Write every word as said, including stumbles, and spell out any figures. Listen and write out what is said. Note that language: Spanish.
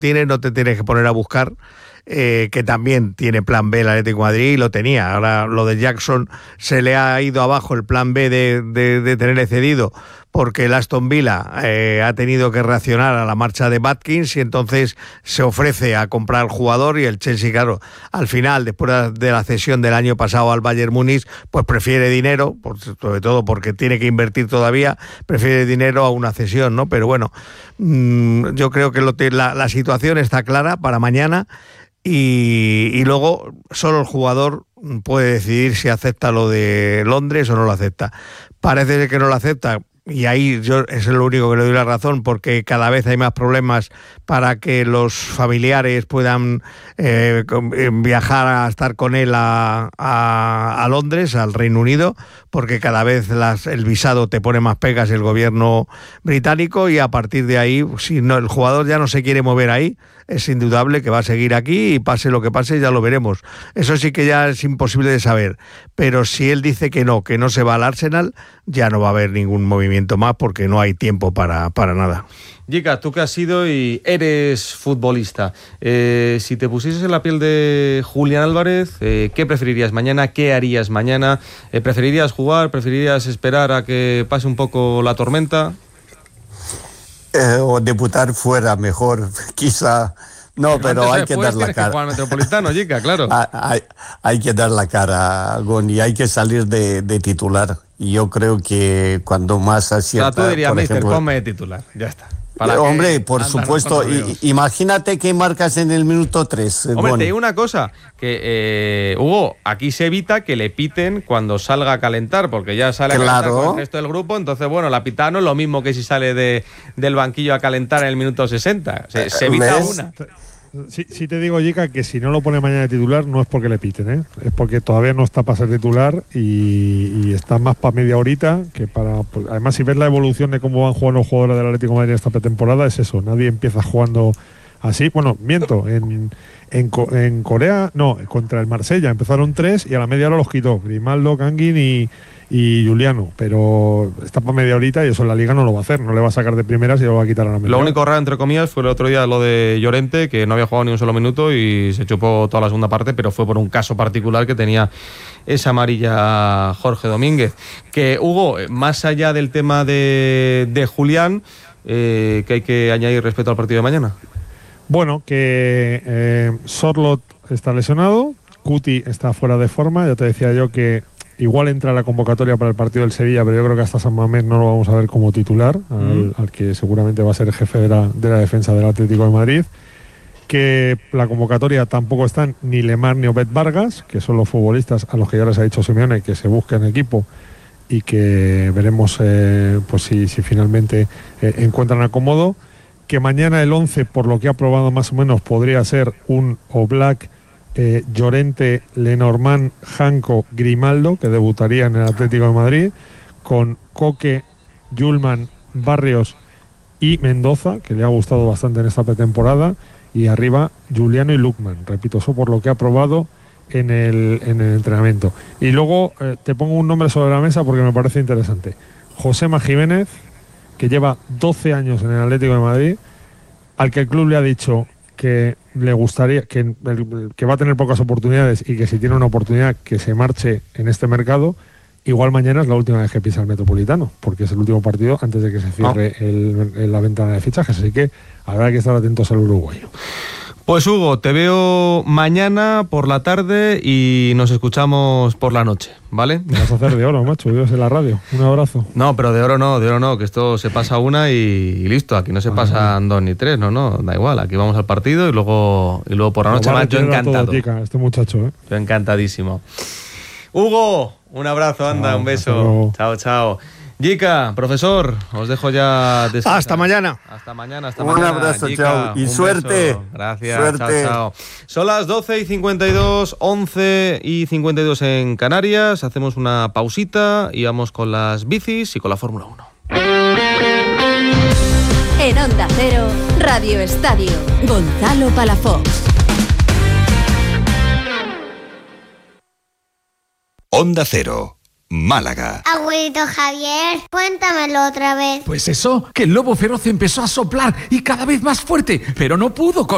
tienes, no te tienes que poner a buscar. Eh, que también tiene plan B el Atlético de Madrid y lo tenía. Ahora lo de Jackson se le ha ido abajo el plan B de, de, de tenerle cedido porque el Aston Villa eh, ha tenido que reaccionar a la marcha de Watkins y entonces se ofrece a comprar al jugador y el Chelsea, claro, al final, después de la cesión del año pasado al Bayern Múnich, pues prefiere dinero, por, sobre todo porque tiene que invertir todavía, prefiere dinero a una cesión, ¿no? Pero bueno, mmm, yo creo que lo te, la, la situación está clara para mañana. Y, y luego solo el jugador puede decidir si acepta lo de Londres o no lo acepta. Parece que no lo acepta y ahí yo es lo único que le doy la razón, porque cada vez hay más problemas para que los familiares puedan eh, viajar a estar con él a, a, a Londres, al Reino Unido, porque cada vez las, el visado te pone más pegas el gobierno británico y a partir de ahí, si no, el jugador ya no se quiere mover ahí, es indudable que va a seguir aquí y pase lo que pase ya lo veremos. Eso sí que ya es imposible de saber, pero si él dice que no, que no se va al Arsenal, ya no va a haber ningún movimiento más porque no hay tiempo para, para nada. Jica, tú que has sido y eres futbolista, eh, si te pusieses en la piel de Julián Álvarez, eh, ¿qué preferirías mañana? ¿Qué harías mañana? Eh, ¿Preferirías jugar? ¿Preferirías esperar a que pase un poco la tormenta? Eh, o debutar fuera mejor, quizá. No, pero, pero hay que dar la cara. Que jugar al Metropolitano, Jica, claro. hay, hay que dar la cara, Gon, y hay que salir de, de titular. Y yo creo que cuando más acierta... O sea, tú dirías, mister, ponme de titular, ya está. Eh, hombre, por supuesto, y, imagínate que marcas en el minuto tres. Hombre, bueno. Te digo una cosa, que eh, Hugo, aquí se evita que le piten cuando salga a calentar, porque ya sale claro. a calentar con el resto del grupo, entonces, bueno, la pitada no es lo mismo que si sale de, del banquillo a calentar en el minuto sesenta, se, se evita ¿Ves? una. Sí, sí te digo, Jica, que si no lo pone mañana de titular no es porque le piten, ¿eh? Es porque todavía no está para ser titular y, y está más para media horita que para... Pues, además, si ves la evolución de cómo van jugando los jugadores del Atlético de Madrid esta pretemporada, es eso, nadie empieza jugando así. Bueno, miento, en, en, en Corea, no, contra el Marsella empezaron tres y a la media hora los quitó, Grimaldo, Kangin y... y Juliano, pero está para media horita y eso en la Liga no lo va a hacer, no le va a sacar de primeras y lo va a quitar a la media. Lo único raro, entre comillas, fue el otro día lo de Llorente, que no había jugado ni un solo minuto y se chupó toda la segunda parte, pero fue por un caso particular que tenía esa amarilla Jorge Domínguez. Que, Hugo, más allá del tema de, de Julián, eh, ¿qué hay que añadir respecto al partido de mañana? Bueno, que eh, Sorloth está lesionado, Cuti está fuera de forma, ya te decía yo que igual entra la convocatoria para el partido del Sevilla, pero yo creo que hasta San Mamés no lo vamos a ver como titular, mm. al, al que seguramente va a ser el jefe de la, de la defensa del Atlético de Madrid. Que la convocatoria tampoco están ni Lemar ni Obed Vargas, que son los futbolistas a los que ya les ha dicho Simeone que se busquen equipo y que veremos eh, pues si, si finalmente eh, encuentran acomodo. Que mañana el once, por lo que ha probado más o menos, podría ser un Oblak, Eh, Llorente, Lenormand, Janko, Grimaldo, que debutaría en el Atlético de Madrid, con Coque, Yulman, Barrios y Mendoza, que le ha gustado bastante en esta pretemporada, y arriba Juliano y Lukman, repito, eso por lo que ha probado en el, en el entrenamiento. Y luego eh, te pongo un nombre sobre la mesa porque me parece interesante. Josema Jiménez, que lleva doce años en el Atlético de Madrid, al que el club le ha dicho que le gustaría, que, que va a tener pocas oportunidades y que si tiene una oportunidad que se marche en este mercado. Igual mañana es la última vez que pisa el Metropolitano, porque es el último partido antes de que se cierre oh. el, el, la ventana de fichajes, así que habrá que estar atentos al uruguayo. Pues Hugo, te veo mañana por la tarde y nos escuchamos por la noche, ¿vale? Me vas a hacer de oro, macho, Dios en la radio. Un abrazo. No, pero de oro no, de oro no, que esto se pasa una y, y listo, aquí no se ah, pasan no. dos ni tres, no, no, da igual, aquí vamos al partido y luego y luego por la noche no, vale, más, yo encantado. Todo, chica, este muchacho, ¿eh? Yo encantadísimo. Hugo, un abrazo, anda, chao, un beso. Chao, chao. Jica, profesor, os dejo ya descansar. Hasta mañana. Hasta mañana, hasta un mañana. Un abrazo, Jica, chao. Y suerte. Beso. Gracias, suerte. chao, chao. Son las doce y cincuenta y dos, once y cincuenta y dos en Canarias. Hacemos una pausita y vamos con las bicis y con la Fórmula uno. En Onda Cero, Radio Estadio, Gonzalo Palafox. Onda Cero, Málaga. Abuelito Javier, cuéntamelo otra vez. Pues eso, que el lobo feroz empezó a soplar y cada vez más fuerte, pero no pudo con